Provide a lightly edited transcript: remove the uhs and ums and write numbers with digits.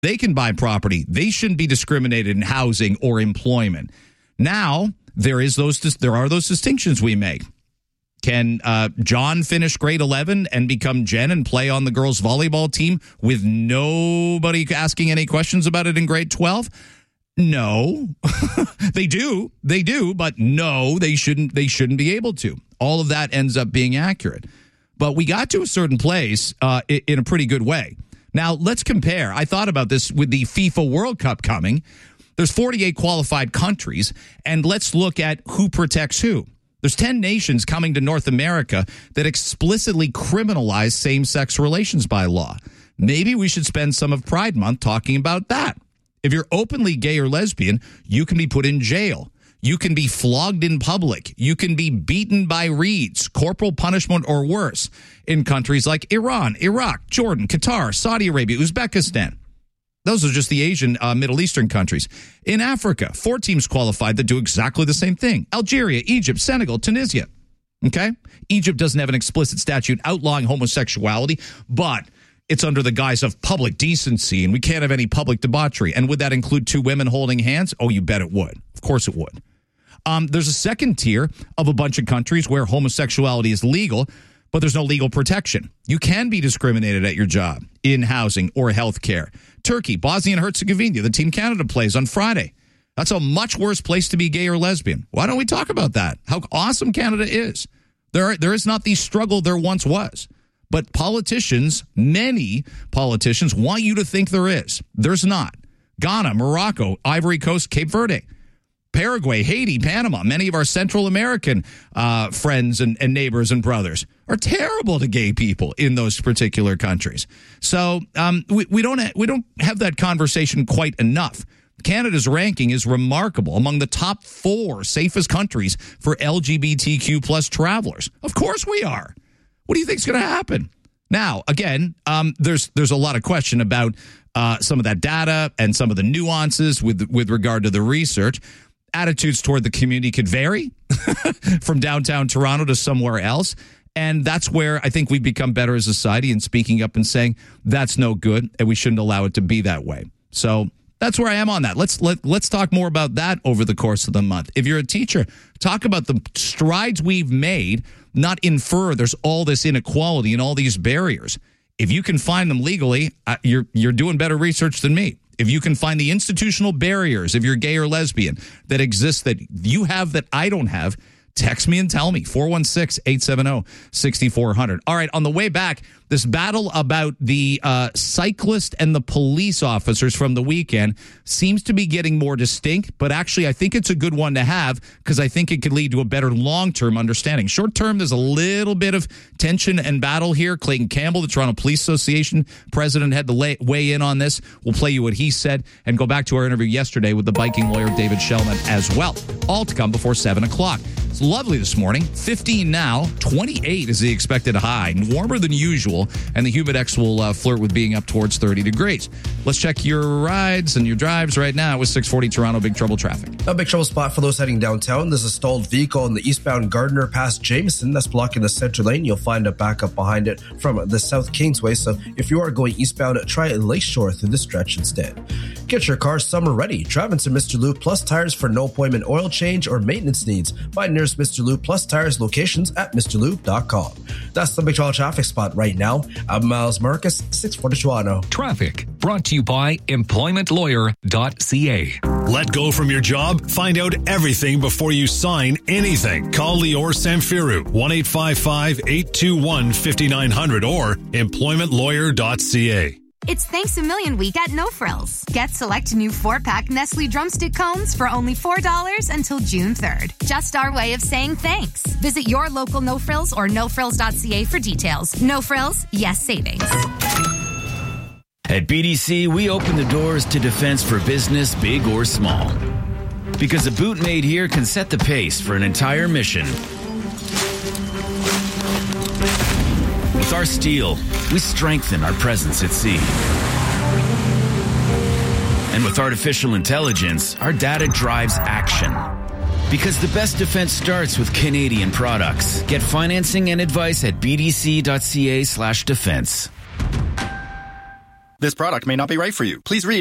They can buy property. They shouldn't be discriminated in housing or employment. Now, there are those distinctions we make. Can John finish grade 11 and become Jen and play on the girls' volleyball team with nobody asking any questions about it in grade 12? No. They do, but no, they shouldn't be able to. All of that ends up being accurate. But we got to a certain place in a pretty good way. Now, let's compare. I thought about this with the FIFA World Cup coming. There's 48 qualified countries, and let's look at who protects who. There's 10 nations coming to North America that explicitly criminalize same-sex relations by law. Maybe we should spend some of Pride Month talking about that. If you're openly gay or lesbian, you can be put in jail. You can be flogged in public. You can be beaten by reeds, corporal punishment or worse in countries like Iran, Iraq, Jordan, Qatar, Saudi Arabia, Uzbekistan. Those are just the Asian, Middle Eastern countries. In Africa, 4 teams qualified that do exactly the same thing. Algeria, Egypt, Senegal, Tunisia. Okay? Egypt doesn't have an explicit statute outlawing homosexuality, but it's under the guise of public decency, and we can't have any public debauchery. And would that include 2 women holding hands? Oh, you bet it would. Of course it would. There's a second tier of a bunch of countries where homosexuality is legal, but there's no legal protection. You can be discriminated at your job, in housing, or health care. Turkey, Bosnia and Herzegovina, the team Canada plays on Friday. That's a much worse place to be gay or lesbian. Why don't we talk about that? How awesome Canada is. There is not the struggle there once was. But politicians, many politicians, want you to think there is. There's not. Ghana, Morocco, Ivory Coast, Cape Verde, Paraguay, Haiti, Panama, many of our Central American friends and neighbors and brothers are terrible to gay people in those particular countries. So we don't have that conversation quite enough. Canada's ranking is remarkable, among the top 4 safest countries for LGBTQ plus travelers. Of course we are. What do you think is going to happen? Now, again, there's a lot of question about some of that data and some of the nuances with regard to the research. Attitudes toward the community could vary from downtown Toronto to somewhere else. And that's where I think we've become better as a society in speaking up and saying that's no good and we shouldn't allow it to be that way. So that's where I am on that. Let's talk more about that over the course of the month. If you're a teacher, talk about the strides we've made, not infer there's all this inequality and all these barriers. If you can find them legally, you're doing better research than me. If you can find the institutional barriers, if you're gay or lesbian, that exist that you have that I don't have, text me and tell me. 416-870-6400. All right, on the way back, this battle about the cyclist and the police officers from the weekend seems to be getting more distinct, but actually I think it's a good one to have because I think it could lead to a better long-term understanding. Short-term, there's a little bit of tension and battle here. Clayton Campbell, the Toronto Police Association president, had to weigh in on this. We'll play you what he said and go back to our interview yesterday with the biking lawyer David Shellman as well. All to come before 7 o'clock. It's lovely this morning. 15 now. 28 is the expected high. Warmer than usual, and the Humidex will flirt with being up towards 30 degrees. Let's check your rides and your drives right now with 640 Toronto Big Trouble traffic. A big trouble spot for those heading downtown. There's a stalled vehicle on the eastbound Gardiner past Jameson that's blocking the center lane. You'll find a backup behind it from the South Kingsway. So if you are going eastbound, try Lakeshore through the stretch instead. Get your car summer ready. Drive into Mr. Lube Plus Tires for no appointment oil change or maintenance needs. Find nearest Mr. Lube Plus Tires locations at MrLube.com. That's the Big Trouble traffic spot right now. I'm Miles Marcus, 640 Toronto. Traffic brought to you by EmploymentLawyer.ca. Let go from your job? Find out everything before you sign anything. Call Lior Samfiru, 1-855-821-5900 or EmploymentLawyer.ca. It's Thanks a Million Week at No Frills. Get select new 4-pack Nestle Drumstick Cones for only $4 until June 3rd. Just our way of saying thanks. Visit your local No Frills or nofrills.ca for details. No Frills, yes savings. At BDC, we open the doors to defense for business, big or small. Because a boot made here can set the pace for an entire mission. With our steel, we strengthen our presence at sea. And with artificial intelligence, our data drives action. Because the best defense starts with Canadian products. Get financing and advice at bdc.ca/defense. This product may not be right for you. Please read